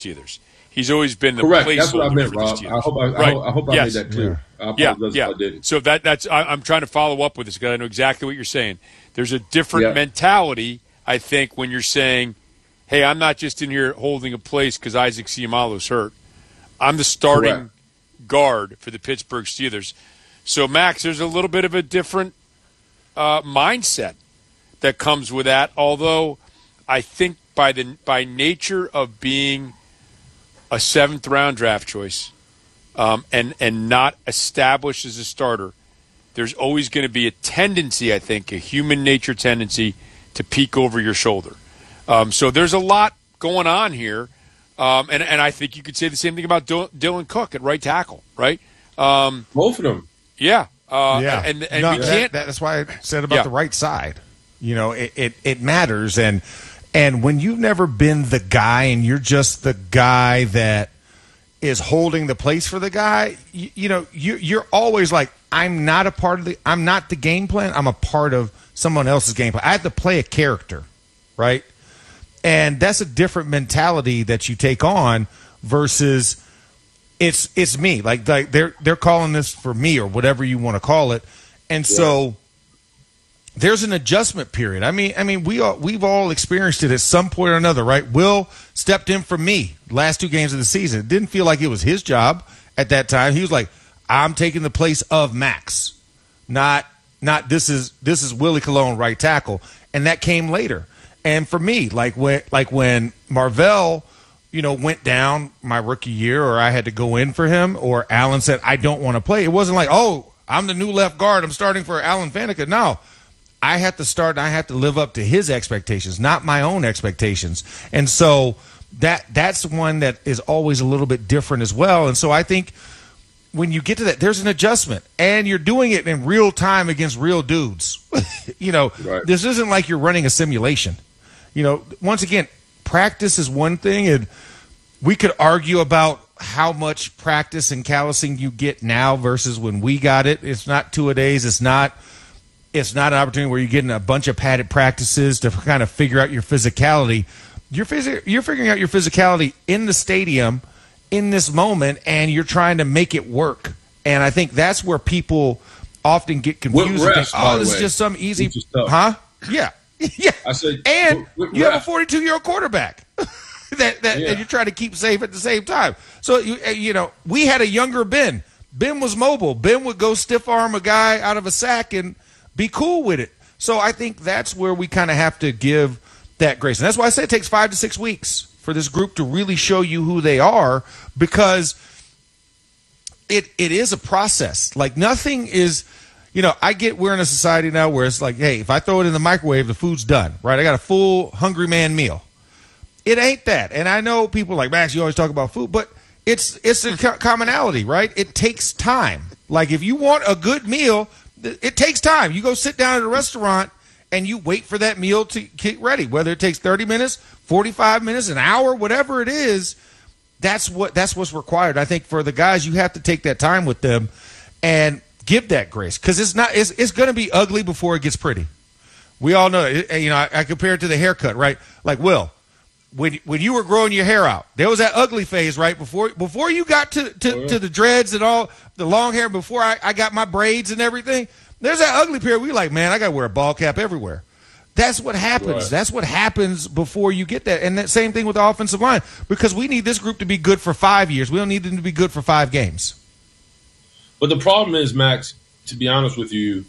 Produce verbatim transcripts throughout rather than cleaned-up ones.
Steelers. He's always been the Correct. placeholder That's what I meant, for Rob. the I Steelers. hope I, right. I hope, I, hope I yes. made that clear. Yeah. I apologize yeah, if yeah. I didn't. So that that's I, I'm trying to follow up with this because I know exactly what you're saying. There's a different Yeah. mentality, I think, when you're saying, "Hey, I'm not just in here holding a place because Isaac Seumalo's hurt. I'm the starting Correct. guard for the Pittsburgh Steelers." So, Max, there's a little bit of a different uh, mindset that comes with that. Although, I think by the by nature of being a seventh round draft choice um, and and not established as a starter, there's always going to be a tendency, I think, a human nature tendency to peek over your shoulder. Um, so there's a lot going on here, um, and and I think you could say the same thing about Dil- Dylan Cook at right tackle, right? Um, Both of them. yeah, uh, yeah, and and no, we that- can't. that- that's why I said about Yeah. the right side. You know, it, it it matters, and and when you've never been the guy, and you're just the guy that is holding the place for the guy, you, you know, you you're always like, I'm not a part of the, I'm not the game plan. I'm a part of someone else's game plan. I have to play a character, right? And that's a different mentality that you take on versus it's it's me. Like like they're they're calling this for me or whatever you want to call it. And so there's an adjustment period. I mean, I mean, we all we've all experienced it at some point or another, right? Will stepped in for me last two games of the season. It didn't feel like it was his job at that time. He was like, I'm taking the place of Max, not not this is this is Willie Colon right tackle, and that came later. And for me, like when like when Marvell, you know, went down my rookie year, or I had to go in for him, or Allen said I don't want to play. It wasn't like, oh, I'm the new left guard, I'm starting for Alan Faneca. No, I had to start. And I had to live up to his expectations, not my own expectations. And so that that's one that is always a little bit different as well. And so I think when you get to that, there's an adjustment, and you're doing it in real time against real dudes. you know, Right. This isn't like you're running a simulation. You know, once again, practice is one thing, and we could argue about how much practice and callousing you get now versus when we got it. It's not two a days. It's not. It's not an opportunity where you're getting a bunch of padded practices to kind of figure out your physicality. You're phys- You're figuring out your physicality in the stadium, in this moment, and you're trying to make it work. And I think that's where people often get confused. With and refs, think, by oh, the this is way, just some easy, which is tough. huh? Yeah, yeah. I said, and with- with you have a refs. forty-two-year-old quarterback that, that Yeah. and you're trying to keep safe at the same time. So you you know, we had a younger Ben. Ben was mobile. Ben would go stiff arm a guy out of a sack and be cool with it. So I think that's where we kind of have to give that grace. And that's why I say it takes five to six weeks for this group to really show you who they are, because it it is a process. Like nothing is, you know, I get we're in a society now where it's like, hey, if I throw it in the microwave, the food's done, right? I got a full hungry man meal. It ain't that. And I know people are like, Max, you always talk about food, but it's it's a co- commonality, right? It takes time. Like if you want a good meal, th- it takes time. You go sit down at a restaurant and you wait for that meal to get ready, whether it takes thirty minutes, forty-five minutes, an hour, whatever it is. That's what that's what's required. I think for the guys, you have to take that time with them and give that grace, because it's not it's, it's going to be ugly before it gets pretty. We all know it. You know, I, I compare it to the haircut, right? Like, Will, when when you were growing your hair out, there was that ugly phase, right? Before before you got to to, Oh, yeah. to the dreads and all the long hair, before I, I got my braids and everything. There's that ugly period where you're like, man, I got to wear a ball cap everywhere. That's what happens. Right. That's what happens before you get that. And that same thing with the offensive line, because we need this group to be good for five years. We don't need them to be good for five games. But the problem is, Max, to be honest with you,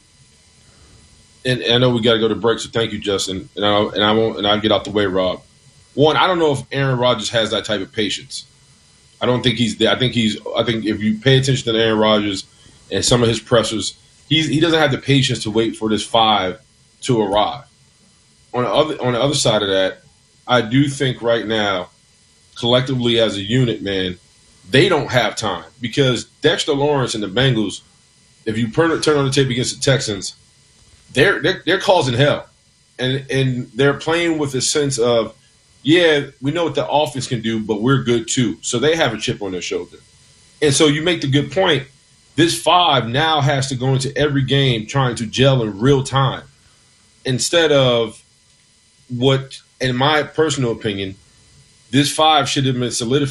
and, and I know we got to go to break, so thank you, Justin. And I and I won't and I'll get out the way, Rob. One, I don't know if Aaron Rodgers has that type of patience. I don't think he's there. I think he's. I think if you pay attention to Aaron Rodgers and some of his pressers, he's he doesn't have the patience to wait for this five to arrive. On the other on the other side of that, I do think right now, collectively as a unit, man, they don't have time, because Dexter Lawrence and the Bengals, if you turn turn on the tape against the Texans, they're they're, they're causing hell, and and they're playing with a sense of, yeah, we know what the offense can do, but we're good too. So they have a chip on their shoulder, and so you make the good point. This five now has to go into every game trying to gel in real time, instead of what, in my personal opinion, this five should have been solidified